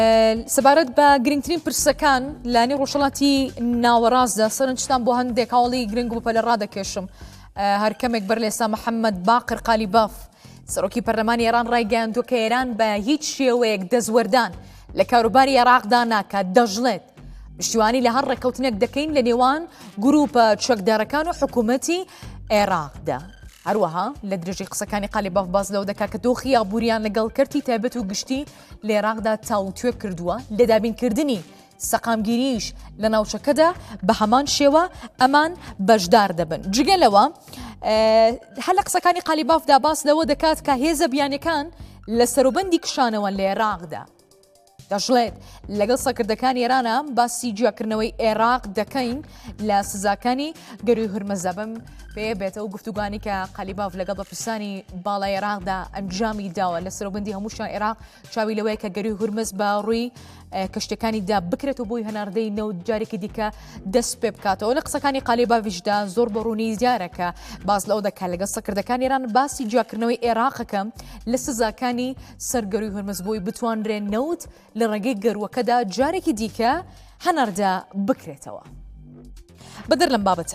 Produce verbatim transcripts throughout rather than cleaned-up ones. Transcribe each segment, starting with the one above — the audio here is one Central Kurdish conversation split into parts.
سەبارەت بە گرنگترین پرسەکان لە نێو ڕۆژهەڵاتی ناوەڕاستدا سەرنجتان بۆ هەندێک هەواڵی گرنگ و پەلە ڕادەکێشم. هەر کەمێک بەر لە ئێستا محەممەد باقر قالیباف سەرۆکی پەرلەمانی ئێران ڕایگەیاندووە کە ئێران بە هیچ شێوەیەک دەزوەردان لە کاروباری عێراقدا ناکات، دەژڵێت پشتیوانی لە هەر ڕێکەوتنێک دەکەین لە نێوان گروپە چەکدارەکان و حکوومەتی عێراقدا. هەروەها لە درێژەی قسەکانی قالیباف باس لەوە دەکات کە دۆخی یابووریان لەگەڵ کەرتی تایبەت و گشتی لە عێراقدا تاوتوێ کردووە، لە دابینکردنی سەقامگیریش لە ناوچەکەدا بە هەمان شێوە ئەمان بەشدار دەبن. جگەلەوە هەر لە قسەکانی قالیبافدا باس لەوە دەکات کە هێزە بیانەکان لە سەروبەندی کشانەوە لە عێراقدا دەژڵێت لەگەڵ سەکردەکانی ئێرانە باسی جیاکردنەوەی عێراق دەکەین لە سزاکانی گەروی هورمزە. بم پێ بێتە و گفتوگانی کە قالیباف لەگەڵ بەپرسانی باڵای عێراقدا ئەنجامی داوە لە سەروبەندی هەمووشان عێراق چاوی لەوەیە کە گەروی هورمز بە ڕووی کەشتەکانیدا بکرێت و بۆی هەناردەی نەوت جارێکی دیکە دەست پێ بکاتەوە. لە قسەکانی قالیبافیشدا زۆر بەڕوونی دیارەکە باز لەو دەکات لەگەڵ سەکردەکانی ئێران باسی جیاکردنەوەی عێراقەکەم لە سزاکانی سەرگەروی هورمز بۆی بتوانرێن نەوت لە ڕێگەی گەروەکەدا جارێکی دیکە هەناردا بکرێتەوە. بەدەر لەم بابەتە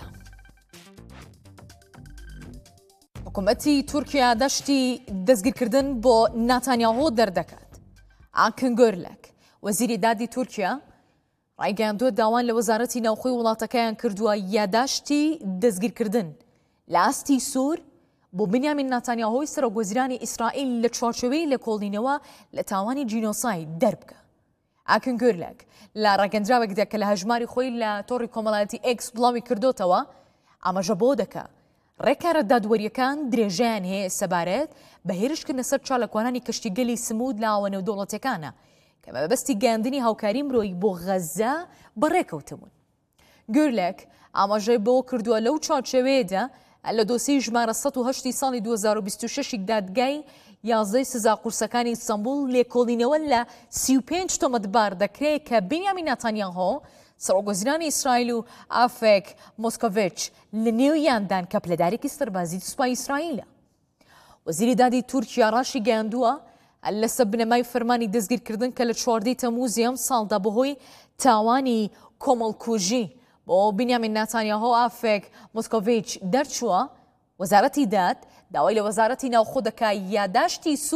حکوومەتی تورکیا دەشتی دەستگیرکردن بۆ ناتانیاهۆ دەردەکات. ئاکن گۆرلەک وەزیری دادی تورکیا ڕایگەیاندووە داوان لە وەزارەتی ناوخۆی وڵاتەکەیان کردووە یاداشتی دەستگیرکردن لە ئاستی سوور بۆ بنیامین ناتانیاهۆی سەرۆکوەزیرانی ئیسرائیل لە چوارچێوەی لێکۆڵینەوە لە تاوانی جینۆساید دەربکە. ئاکن گۆرلەک لە ڕاگەندراوێکدا کە لە هەژماری خۆی لە تۆڕی کۆمەڵایەتی ئێکس بڵاوی کردوتەوە ئاماژە بۆ دەکا ڕێکارە دادوەریەکان درێژیان هەیە سەبارەت بە هێرشکردنە سەر چالاکوانانی کەشتیگەلی سمود لە ئاوە نێودوڵەتەکانە کە بەبەستی گەیاندنی هاوکاری مرۆیی بۆ غەزە بەڕێکەوتبوون. گۆرلەک ئاماژەی بۆ کردووە لەو چارچێوەیەدا لە دۆسی ژمارە سەد و هەشت ساڵی دوو هەزار و بیست و شەش دادگای یازدەی سزا قورسەکانی ئیستانبول لێکۆڵینەوە لە سی و پێنج تۆمەتبار دەکرێت کە بنیامین ناتانیاهۆ سەرۆکوەزیرانی ئیسرائیل و ئافێک مۆسکۆڤیچ لە نێویاندان کە پلەدارێکی سەربازی سوپای ئیسرائیلە. وەزیری دادی تورکیا ڕاشی گەیاندووە لەسەر بنەمای فەرمانی دەستگیرکردن کە لە چواردەی تەمووزی ئەم ساڵدا بەهۆی تاوانی کۆمەڵکوژی بۆ بنیامین ناتانیاهۆ ئافێک مۆسکۆڤیچ دەرچووە. وەزارەتی داد داوای لە وەزارەتی ناوخۆ دەکات یاداشتی